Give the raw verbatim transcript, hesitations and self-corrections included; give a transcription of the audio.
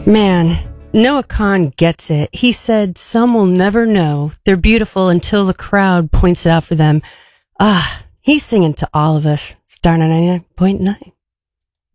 Man, Noah Kahan gets it. He said, some will never know they're beautiful until the crowd points it out for them. Ah, he's singing to all of us. Star ninety-nine point nine.